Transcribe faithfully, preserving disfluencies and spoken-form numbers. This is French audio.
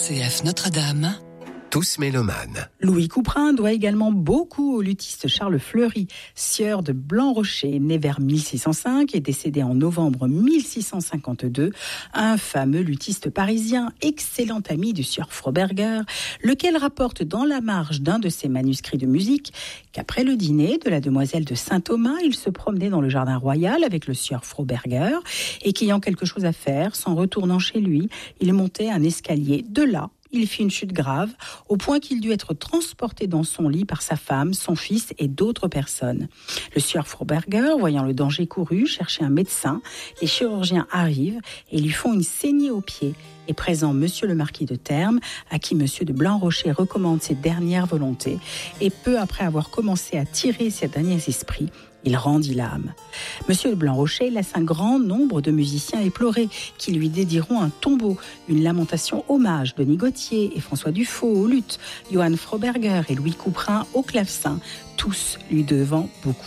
C F Notre-Dame, tous mélomanes. Louis Couperin doit également beaucoup au luthiste Charles Fleury, sieur de Blanc-Rocher, né vers mille six cent cinq et décédé en novembre mille six cent cinquante-deux, un fameux luthiste parisien, excellent ami du sieur Froberger, lequel rapporte dans la marge d'un de ses manuscrits de musique qu'après le dîner de la demoiselle de Saint-Thomas, il se promenait dans le jardin royal avec le sieur Froberger et qu'ayant quelque chose à faire, s'en retournant chez lui, il montait un escalier. De là, il fit une chute grave, au point qu'il dut être transporté dans son lit par sa femme, son fils et d'autres personnes. Le sieur Froberger, voyant le danger couru, cherchait un médecin. Les chirurgiens arrivent et lui font une saignée au pied. Et présent monsieur le marquis de Termes, à qui monsieur de Blanc-Rocher recommande ses dernières volontés. Et peu après avoir commencé à tirer ses derniers esprits, il rendit l'âme. Monsieur de Blanc-Rocher laisse un grand nombre de musiciens éplorés qui lui dédieront un tombeau, une lamentation hommage, Denis Gautier et François Dufaux au luth, Johann Froberger et Louis Couperin au clavecin, tous lui devant beaucoup.